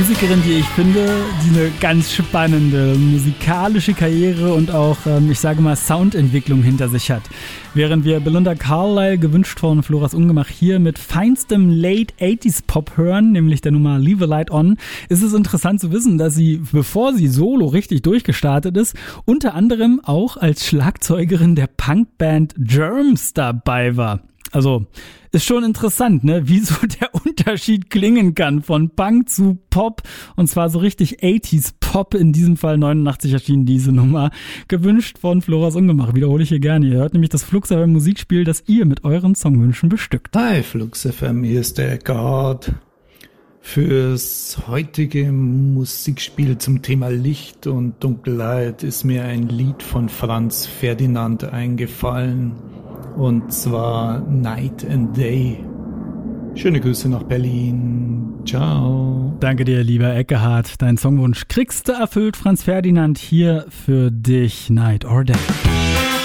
Musikerin, die ich finde, die eine ganz spannende musikalische Karriere und auch, ich sage mal, Soundentwicklung hinter sich hat. Während wir Belinda Carlisle, gewünscht von Floras Ungemach, hier mit feinstem Late 80s Pop hören, nämlich der Nummer Leave a Light On, ist es interessant zu wissen, dass sie, bevor sie solo richtig durchgestartet ist, unter anderem auch als Schlagzeugerin der Punkband Germs dabei war. Also, ist schon interessant, ne, wie so der Unterschied klingen kann von Punk zu Pop, und zwar so richtig 80s Pop, in diesem Fall 89 erschien diese Nummer, gewünscht von Floras Ungemach, wiederhole ich hier gerne. Ihr hört nämlich das Flux FM Musikspiel, das ihr mit euren Songwünschen bestückt. Hi Flux FM, hier ist der Eckart. Fürs heutige Musikspiel zum Thema Licht und Dunkelheit ist mir ein Lied von Franz Ferdinand eingefallen. Und zwar Night and Day. Schöne Grüße nach Berlin. Ciao. Danke dir, lieber Eckehard. Dein Songwunsch kriegst du erfüllt, Franz Ferdinand, hier für dich, Night or Day.